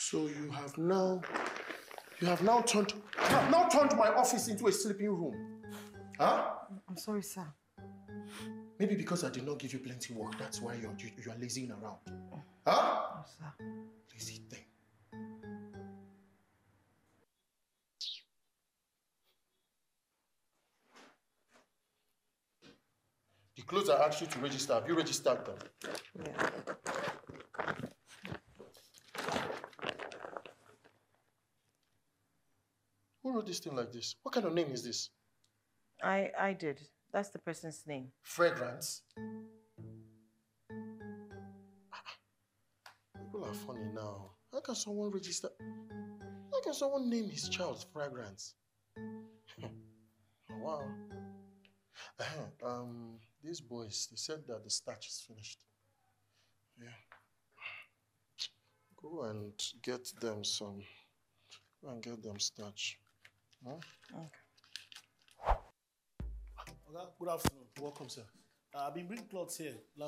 So you have now turned my office into a sleeping room. Huh? I'm sorry, sir. Maybe because I did not give you plenty work, that's why you are lazying around. Huh? No, sir. Lazy thing. The clothes I asked you to register, have you registered them? Yeah. Who wrote this thing like this? What kind of name is this? I did. That's the person's name. Fragrance? People are funny now. How can someone name his child Fragrance? Wow. These boys, they said that the starch is finished. Yeah. Go and get them starch. Huh? Okay. Good afternoon. Welcome, sir. I've been bringing clothes here.